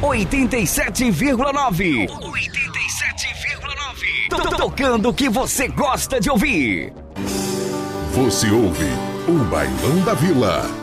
87,9. Tocando o que você gosta de ouvir. Você ouve o Bailão da Vila.